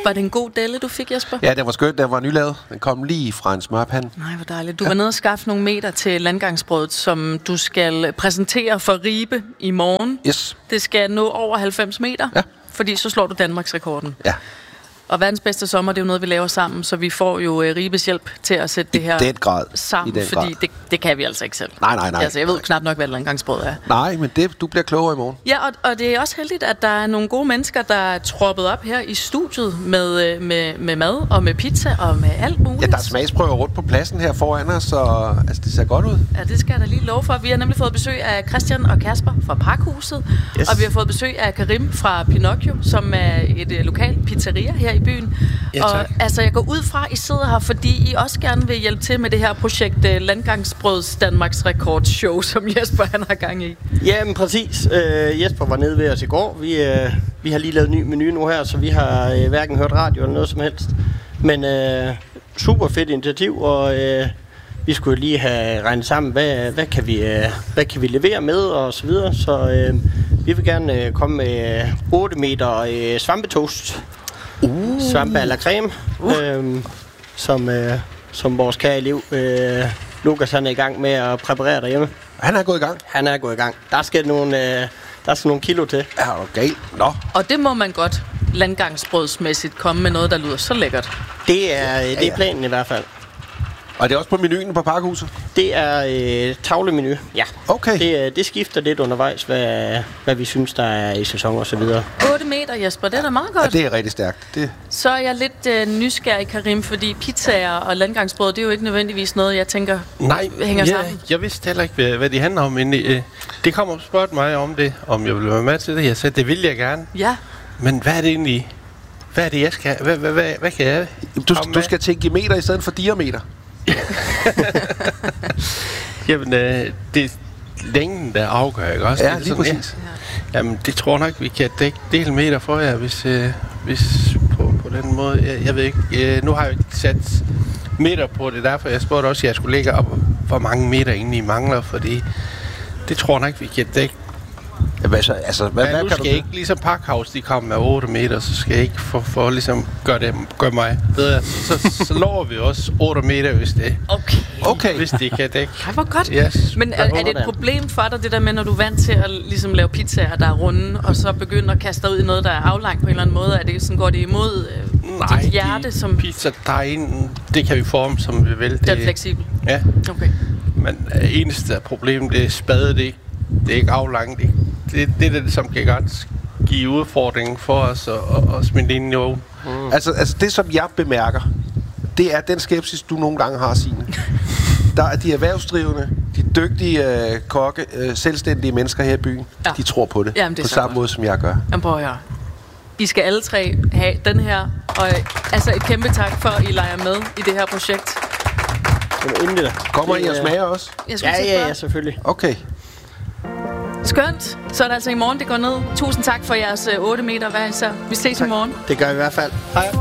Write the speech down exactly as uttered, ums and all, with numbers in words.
Var det en god delle, du fik, Jesper? Ja, den var skøn. Den var nylavet. Den kom lige fra en smørpande. Nej, hvor dejligt. Du Ja. var nede og skaffe nogle meter til landgangsbrødet, som du skal præsentere for Ribe i morgen. Yes. Det skal nå over halvfems meter, Ja. fordi så slår du Danmarks rekorden. Ja. Og verdens bedste sommer, det er jo noget, vi laver sammen, så vi får jo uh, Ribes hjælp til at sætte det her I den grad. sammen, I den fordi grad. det, det kan vi altså ikke selv. Nej, nej, nej. Altså, jeg ved knap nok, hvad landgangsbrød er. Nej, men det, du bliver klogere i morgen. Ja, og, og det er også heldigt, at der er nogle gode mennesker, der er troppet op her i studiet med, øh, med, med mad og med pizza og med alt muligt. Ja, der er smagsprøver rundt på pladsen her foran os, så altså, det ser godt ud. Ja, det skal jeg da lige love for. Vi har nemlig fået besøg af Christian og Kasper fra Pakhuset, Yes. og vi har fået besøg af Karim fra Pinocchio, som er et uh, lokalt pizzeria her i byen. Ja, og tak. altså, jeg går ud fra, at I sidder her, fordi I også gerne vil hjælpe til med det her projekt uh, Landgangsbrøds Danmarks Rekordshow, som Jesper han har gang i. Ja, men præcis. Øh, Jesper var nede ved os i går. Vi, øh, vi har lige lavet en ny menu nu her, så vi har øh, hverken hørt radio eller noget som helst. Men øh, super fedt initiativ, og øh, vi skulle lige have regnet sammen, hvad, hvad, kan vi, øh, hvad kan vi levere med og så videre. Så øh, vi vil gerne øh, komme med otte meter øh, svampetoast. Uh. Svampe à la creme, uh. øh, som, øh, som vores kære elev øh, Lukas han er i gang med at præparere derhjemme. Han er gået i gang. Han er gået i gang. Der skal nogle, øh, der skal nogle kilo til. Er du gal? Nå. Og det må man godt landgangsbrødsmæssigt komme med noget, der lyder så lækkert. Det er, øh, det er planen i hvert fald. Og det er også på menuen på Pakhuset? Det er øh, tavlemenu. Ja. Okay. Det, øh, det skifter lidt undervejs, hvad, hvad vi synes, der er i sæson og så videre. otte meter, Jesper, det er da meget godt. Ja, det er rigtig stærkt. Det... Så er jeg lidt øh, nysgerrig, Karim, fordi pizzaer og landgangsbrød, det er jo ikke nødvendigvis noget, jeg tænker Nej, hænger ja, sammen. jeg vidste heller ikke, hvad, hvad de handler om, men øh, det kom og spurgte mig om det, om jeg ville være med til det. Jeg sagde, det vil jeg gerne. Ja. Men hvad er det egentlig? Hvad er det, jeg skal? Hvad, hvad, hvad, hvad kan jeg? Du, komme du med? skal tænke i meter i stedet for diameter. Jamen, øh, det er længden, der afgør, ikke også? Ja, Det er lige sådan, præcis. Ja. Jamen, det tror nok, vi kan dække del meter for jer, hvis, øh, hvis på, på den måde. Jeg, jeg ved ikke, øh, nu har jeg ikke sat meter på det, derfor jeg spurgte også, at jeg skulle lægge op, hvor mange meter egentlig mangler, fordi det tror nok, vi kan dække. Ja, hvad, så, altså, hvad, Men hvad nu kan skal du jeg ikke, ligesom Pakhuset, de kommer med otte meter, så skal jeg ikke for, for ligesom gøre, det, gøre mig bedre. Så, så lover vi også otte meter, hvis det, Okay. Okay. hvis det kan dække. Ej, hvor godt. Yes. Men er, er det et problem for dig, det der med, når du er vant til at ligesom lave pizzaer, der er runde, og så begynder at kaste dig ud i noget, der er aflangt på en eller anden måde? Er det sådan, går det imod øh, Nej, dit hjerte? de Som pizza dejen, det kan vi forme, som vi vil. det er fleksibel? Ja, Okay. men øh, eneste problem, det er spade, det, det er ikke aflangt. Det, det, det er det, som kan godt give udfordringen for os og, og, og smide ind i ovnen. Mm. Altså, altså det, som jeg bemærker, det er den skepsis, du nogle gange har, Signe. Der er de erhvervsdrivende, de dygtige øh, kokke, øh, selvstændige mennesker her i byen. Ja. De tror på det. Jamen, det er på så samme godt. måde, som jeg gør. Jamen, prøv at høre. I skal alle tre have den her, og øh, altså et kæmpe tak for, at I leger med i det her projekt. Jamen, endelig da. Kommer Det, I og øh, smager også? Jeg skulle Ja, til at ja, spørge. ja, selvfølgelig. Okay. Skønt. Så er det altså i morgen, det går ned. Tusind tak for jeres øh, otte meter hver især. Vi ses i morgen. Det gør vi i hvert fald. Hej.